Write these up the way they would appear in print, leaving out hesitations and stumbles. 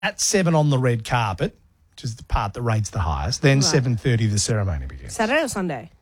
At 7 on the red carpet, which is the part that rates the highest. Then Right. 7:30 the ceremony begins. Saturday or Sunday?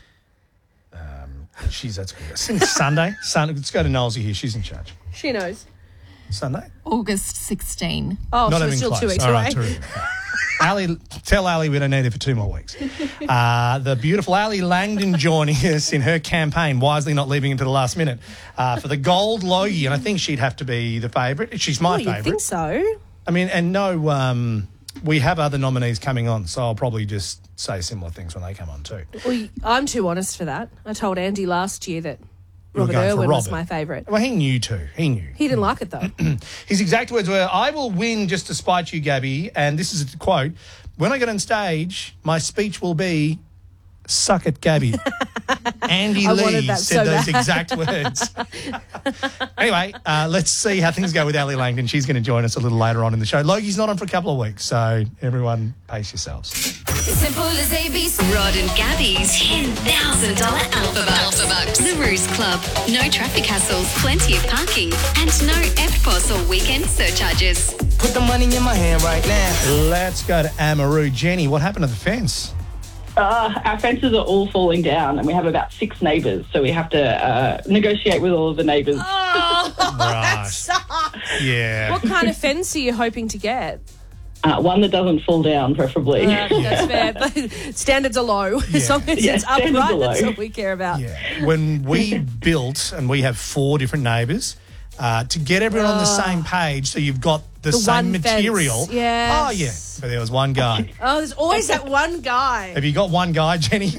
That's good. I think Sunday. Let's go to Nosy here. She's in charge. She knows. Sunday? August 16. Oh, Not so even it's still close. 2 weeks All away. right, terrific. Ali, tell Ali we don't need her for 2 more weeks. The beautiful Ali Langdon joining us in her campaign, wisely not leaving until the last minute, for the gold Logie, and I think she'd have to be the favourite. She's my Oh, you favourite. think so? I mean, and no, we have other nominees coming on, so I'll probably just say similar things when they come on too. Well, I'm too honest for that. I told Andy last year that You were Robert going for Irwin was Robert. my favourite. Well, he knew too. He knew. He didn't like it though. His exact words were, "I will win just to spite you, Gabby." And this is a quote: "When I get on stage, my speech will be, 'Suck it, Gabby.'" Andy I Lee wanted that said so those bad. exact words. Anyway, let's see how things go with Ali Langdon. She's going to join us a little later on in the show. Logie's not on for a couple of weeks, so everyone pace yourselves. Simple as ABC. Rod and Gabby's $10,000 Alphabucks. The Ruse Club. No traffic hassles, plenty of parking, and no EFTPOS or weekend surcharges. Put the money in my hand right now. Let's go to Amaru. Jenny, what happened to the fence? Our fences are all falling down and we have about 6 neighbours, so we have to negotiate with all of the neighbours. Oh, that Right. sucks. Yeah. What kind of fence are you hoping to get? One that doesn't fall down, preferably. That's fair. But standards are low. As long as Yeah, it's standards are upright, that's low. all we care about. Yeah. When we built, and we have 4 different neighbours, to get everyone on the same page, so you've got the same one fence. material. Yes. Oh, yeah. But there was one guy. Oh, there's always that one guy. Have you got one guy, Jenny?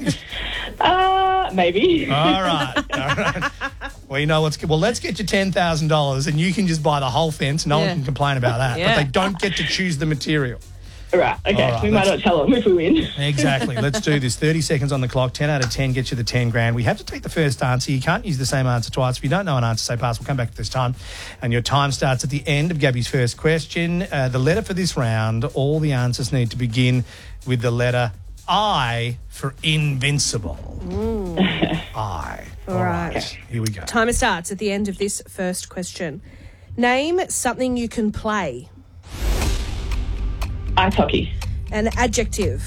Maybe. All right. Well, you know what's good. Well, let's get you $10,000 and you can just buy the whole fence. No Yeah. one can complain about that. Yeah. But they don't get to choose the material. Right, okay. All right, We might not tell them if we win. Exactly. Let's do this. 30 seconds on the clock. 10 out of 10 gets you the 10 grand. We have to take the first answer. You can't use the same answer twice. If you don't know an answer, say pass. We'll come back to this time. And your time starts at the end of Gabby's first question. The letter for this round, all the answers need to begin with the letter I for invincible. I. All right. Here we go. Timer starts at the end of this first question. Name something you can play. Ice hockey. An adjective.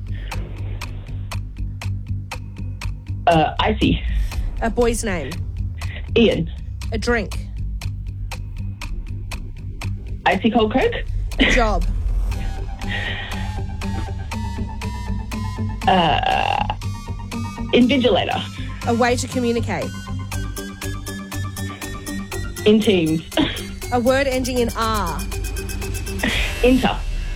Icy. A boy's name. Ian. A drink. Icy cold Coke. A job. Invigilator. A way to communicate. In Teams. A word ending in R. Inter.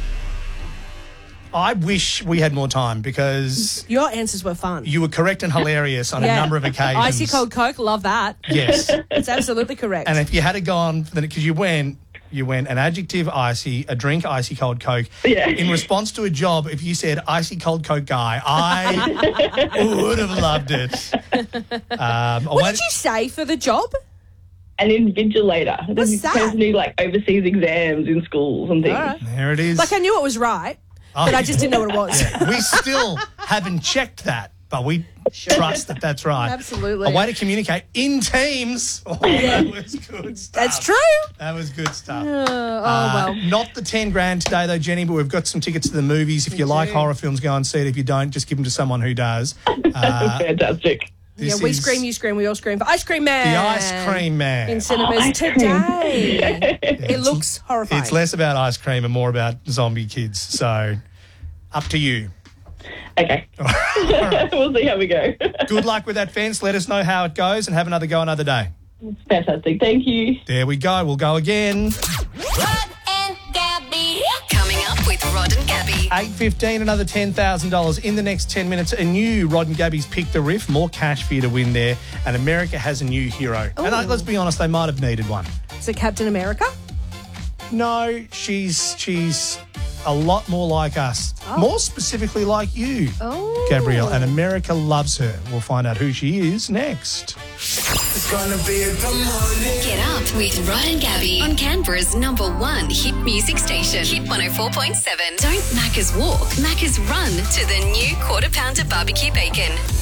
I wish we had more time because Your answers were fun. you were correct and hilarious on a number of occasions. Icy cold Coke, love that. Yes. It's absolutely correct. And if you had gone, because you went an adjective icy, a drink icy cold Coke. Yeah. In response to a job, if you said icy cold Coke guy, I would have loved it. what did you say for the job? An invigilator. What's This that? person who oversees exams in schools and things. All right. There it is. Like I knew it was right, but I just didn't know what it was. We still haven't checked that, but we trust that that's right. Absolutely. A way to communicate in teams. Oh, that was good stuff. That's true. That was good stuff. Well. Not the 10 grand today, though, Jenny, but we've got some tickets to the movies. If you like horror films, go and see it. If you don't, just give them to someone who does. Fantastic. Yeah, we scream, you scream, we all scream for Ice Cream Man. The Ice Cream Man. In cinemas Ice cream. today. It looks horrifying. It's less about ice cream and more about zombie kids. So, up to you. Okay. We'll see how we go. Good luck with that fence. Let us know how it goes and have another go another day. Fantastic. Thank you. There we go. We'll go again. Rod and Gabby. Coming up with Rod and Gabby. 8:15, another $10,000 in the next 10 minutes. A new Rod and Gabby's Pick the Riff. More cash for you to win there. And America has a new hero. And let's be honest, they might have needed one. Is it Captain America? No, she's a lot more like us. More specifically like you, Gabrielle. And America loves her. We'll find out who she is next. It's gonna be a good morning. Get up with Rod and Gabby on Canberra's #1 hit music station, Hit 104.7. Don't Macca's walk, Macca's run to the new Quarter Pounder barbecue bacon.